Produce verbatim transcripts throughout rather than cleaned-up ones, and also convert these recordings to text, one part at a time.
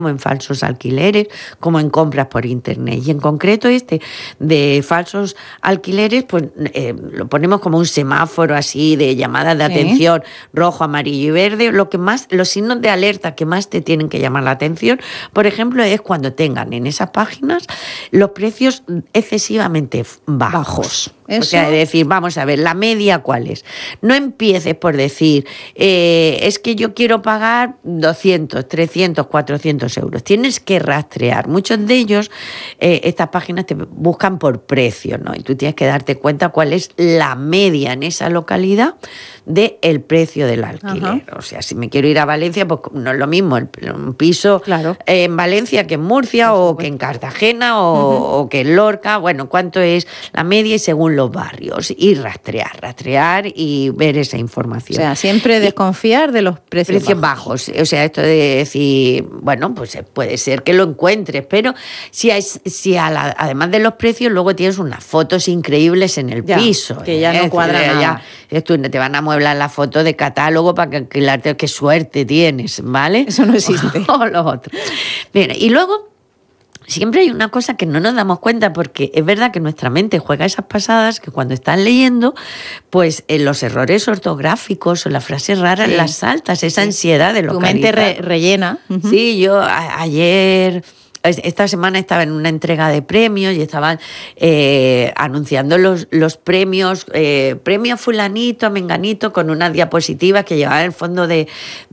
como en falsos alquileres, como en compras por internet. Y en concreto este de falsos alquileres, pues eh, lo ponemos como un semáforo así de llamadas de sí. atención, rojo, amarillo y verde. Lo que más, los signos de alerta que más te tienen que llamar la atención, por ejemplo, es cuando tengan en esas páginas los precios excesivamente bajos. bajos. O sea, es decir, vamos a ver, la media cuál es. No empieces por decir, eh, es que yo quiero pagar doscientos, trescientos, cuatrocientos euros. Tienes que rastrear. Muchos de ellos, eh, estas páginas te buscan por precio, ¿no? Y tú tienes que darte cuenta cuál es la media en esa localidad del precio del alquiler. Ajá. O sea, si me quiero ir a Valencia, pues no es lo mismo el, un piso claro. en Valencia que en Murcia o que en Cartagena o, uh-huh. o que en Lorca. Bueno, ¿cuánto es la media? Y según los barrios. Y rastrear, rastrear y ver esa información. O sea, siempre desconfiar y de los precios, precios bajos. bajos. O sea, esto de decir, bueno, pues puede ser que lo encuentres, pero si, hay, si a la, además de los precios, luego tienes unas fotos increíbles en el ya, piso. Que ya ¿eh? no cuadran nada. Ya, tú te van a mueblar la foto de catálogo para alquilarte. Qué suerte tienes, ¿vale? Eso no existe. O lo otro. Bien, y luego siempre hay una cosa que no nos damos cuenta, porque es verdad que nuestra mente juega esas pasadas que cuando estás leyendo, pues en los errores ortográficos o las frases raras sí. las saltas, esa sí. ansiedad de localizar. Tu mente re- rellena. Uh-huh. Sí, yo a- ayer... Esta semana estaba en una entrega de premios y estaban eh, anunciando los, los premios, eh, premio fulanito, menganito, con unas diapositivas que llevaban el fondo de...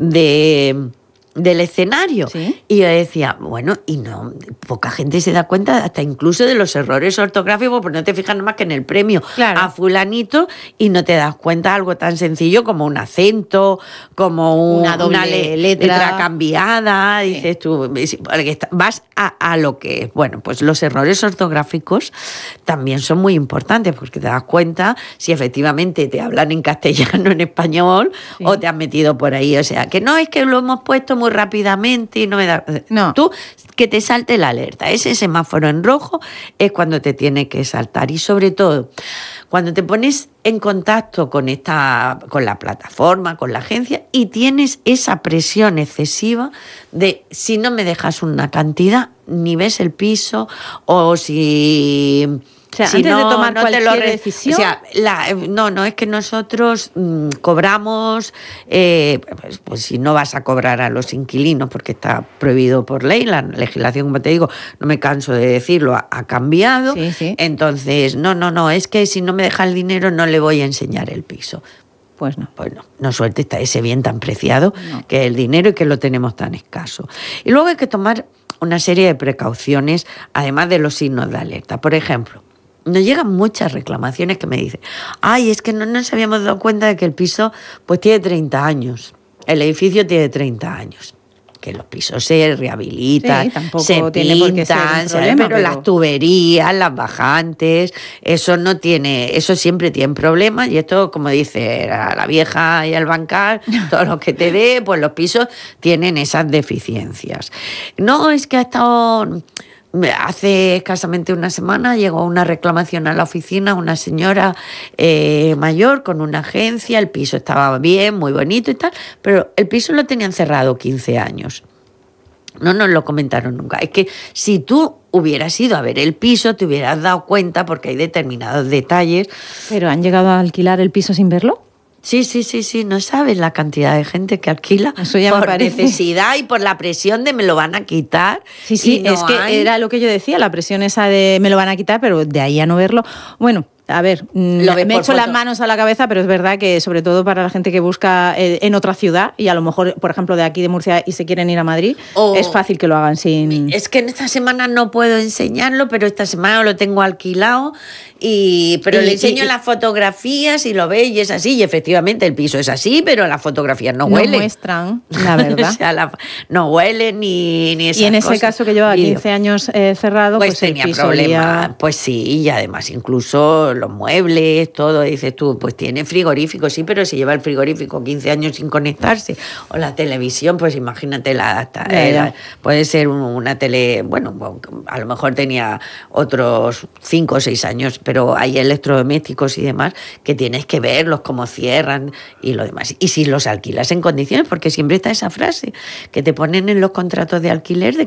de del escenario. ¿Sí? Y yo decía, bueno, y no, poca gente se da cuenta hasta incluso de los errores ortográficos, porque no te fijas más que en el premio claro. a fulanito y no te das cuenta de algo tan sencillo como un acento, como un, una doble una le, letra. letra cambiada, sí. dices tú, vas a, a lo que es. Bueno, pues los errores ortográficos también son muy importantes, porque te das cuenta si efectivamente te hablan en castellano, en español, sí. o te has metido por ahí. O sea, que no es que lo hemos puesto muy rápidamente y no me da... No. Tú, que te salte la alerta. Ese semáforo en rojo es cuando te tiene que saltar. Y sobre todo, cuando te pones en contacto con esta, con la plataforma, con la agencia, y tienes esa presión excesiva de si no me dejas una cantidad, ni ves el piso, o si... O sea, si antes no, de tomar no cualquier te lo re... decisión... O sea, la, no, no, es que nosotros mmm, cobramos, eh, pues, pues si no vas a cobrar a los inquilinos, porque está prohibido por ley, la legislación, como te digo, no me canso de decirlo, ha, ha cambiado. Sí, sí. Entonces, no, no, no, es que si no me deja el dinero no le voy a enseñar el piso. Pues no. Pues no, no suerte está ese bien tan preciado no. que es el dinero y que lo tenemos tan escaso. Y luego hay que tomar una serie de precauciones, además de los signos de alerta. Por ejemplo, nos llegan muchas reclamaciones que me dicen, ay, es que no nos habíamos dado cuenta de que el piso pues tiene treinta años, el edificio tiene treinta años, que los pisos se rehabilitan, sí, se tiene pintan, por qué ser un problema, pero, pero las tuberías, las bajantes, eso no tiene, eso siempre tiene problemas, y esto, como dice a la vieja y al bancar, todo lo que te dé, pues los pisos tienen esas deficiencias. No, es que ha estado... Hace escasamente una semana llegó una reclamación a la oficina, una señora eh, mayor con una agencia, el piso estaba bien, muy bonito y tal, pero el piso lo tenían cerrado quince años. No nos lo comentaron nunca. Es que si tú hubieras ido a ver el piso, te hubieras dado cuenta, porque hay determinados detalles. ¿Pero han llegado a alquilar el piso sin verlo? Sí, sí, sí, sí, no sabes la cantidad de gente que alquila. Eso ya por me parece. Necesidad y por la presión de me lo van a quitar. Sí, sí, no es que hay... era lo que yo decía, la presión esa de me lo van a quitar, pero de ahí a no verlo. Bueno, a ver, Lo me echo foto. las manos a la cabeza, pero es verdad que sobre todo para la gente que busca en otra ciudad y a lo mejor, por ejemplo, de aquí de Murcia y se quieren ir a Madrid, o es fácil que lo hagan sin... Es que en esta semana no puedo enseñarlo, pero esta semana lo tengo alquilado, y pero y, le enseño y, las fotografías y lo ve y es así, y efectivamente el piso es así, pero las fotografías no huelen. No muestran, la verdad. O sea, la, no huelen ni, ni esas Y en ese cosas. caso que llevaba quince años eh, cerrado, pues, pues tenía el piso problemas. olía... Pues sí, y además incluso los muebles, todo, dices tú, pues tiene frigorífico, sí, pero si lleva el frigorífico quince años sin conectarse, o la televisión, pues imagínate, la, la, la puede ser una tele, bueno, a lo mejor tenía otros cinco o seis años, pero hay electrodomésticos y demás que tienes que verlos, cómo cierran y lo demás. Y si los alquilas en condiciones, porque siempre está esa frase que te ponen en los contratos de alquiler de